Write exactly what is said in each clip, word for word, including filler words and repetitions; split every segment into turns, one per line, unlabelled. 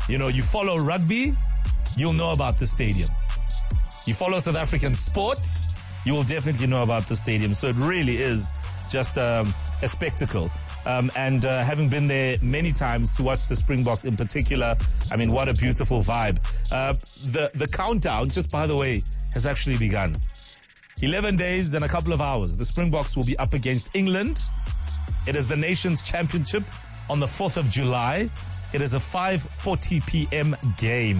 You know, you follow rugby, you'll know about the stadium. You follow South African sport, you will definitely know about the stadium. So it really is just um, a spectacle. Um, and uh, having been there many times to watch the Springboks in particular, I mean, what a beautiful vibe. Uh, the, the countdown, just by the way, has actually begun. eleven days and a couple of hours. The Springboks will be up against England. It is the Nations Championship on the fourth of July. It is a five forty p.m. game.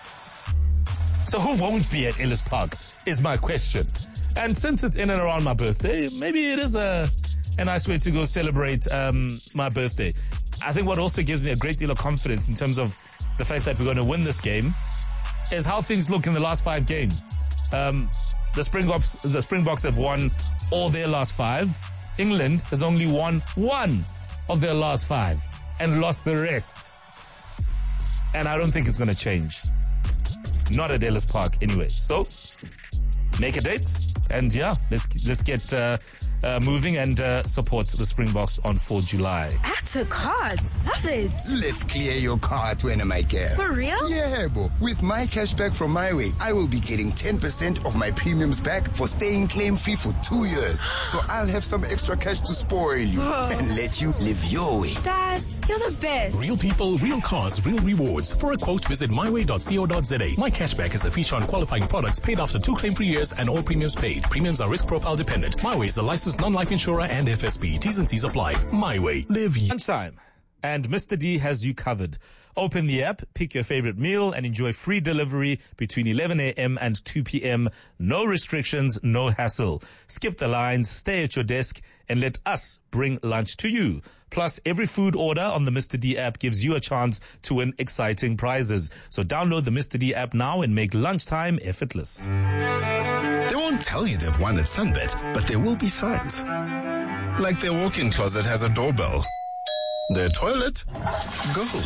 So who won't be at Ellis Park is my question. And since it's in and around my birthday, maybe it is a, a nice way to go celebrate um, my birthday. I think what also gives me a great deal of confidence in terms of the fact that we're going to win this game is how things look in the last five games. Um, the Springboks, the Springboks have won all their last five. England has only won one of their last five and lost the rest. And I don't think it's going to change. Not at Ellis Park anyway. So, make a date. And yeah, let's let's get uh, uh, moving and uh, support the Springboks on fourth of July.
Add to cards. Love it.
Let's clear your card when I care.
For real?
Yeah, bo. With my cashback from MyWay, I will be getting ten percent of my premiums back for staying claim-free for two years. So I'll have some extra cash to spoil you Whoa. and let you live your way.
Dad, you're the best.
Real people, real cars, real rewards. For a quote, visit my way dot co dot z a. My cashback is a feature on qualifying products paid after two claim-free years and all premiums paid. Premiums are risk profile dependent. MyWay is a licensed non-life insurer and F S B. T's and C's apply. MyWay. Live you.
Lunchtime. And Mister D has you covered. Open the app, pick your favorite meal, and enjoy free delivery between eleven a.m. and two p.m. No restrictions, no hassle. Skip the lines, stay at your desk, and let us bring lunch to you. Plus, every food order on the Mister D app gives you a chance to win exciting prizes. So download the Mister D app now and make lunchtime effortless.
They won't tell you they've won at Sunbet, but there will be signs. Like their walk-in closet has a doorbell. Their toilet, gold.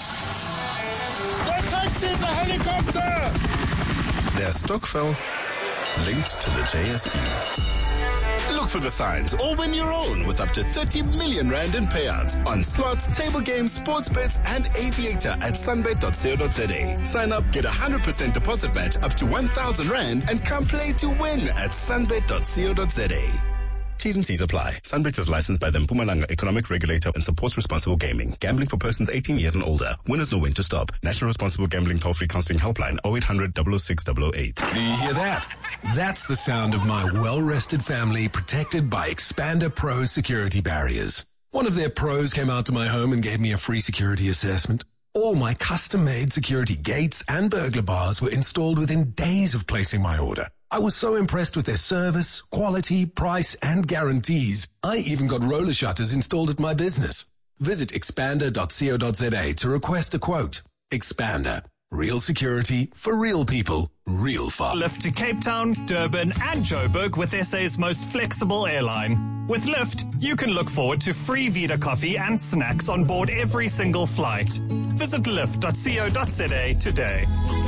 Their taxi's a helicopter!
Their Stokvel, linked to the J S E. Look for the signs or win your own with up to thirty million rand in payouts on slots, table games, sports bets, and aviator at sunbet dot co dot z a. Sign up, get a one hundred percent deposit match up to one thousand rand and come play to win at sunbet dot co dot z a. T's and C's apply. Sunbet is licensed by the Mpumalanga Economic Regulator and supports responsible gaming. Gambling for persons eighteen years and older. Winners know when to stop. National Responsible Gambling Toll-Free Counseling Helpline oh eight hundred, double oh six, double oh eight.
Do you hear that? That's the sound of my well-rested family protected by Expander Pro security barriers. One of their pros came out to my home and gave me a free security assessment. All my custom-made security gates and burglar bars were installed within days of placing my order. I was so impressed with their service, quality, price, and guarantees. I even got roller shutters installed at my business. Visit expander dot co dot z a to request a quote. Expander. Real security for real people, real fun.
Lift to Cape Town, Durban, and Joburg with S A's most flexible airline. With Lyft, you can look forward to free Vita coffee and snacks on board every single flight. Visit lift dot co dot z a today.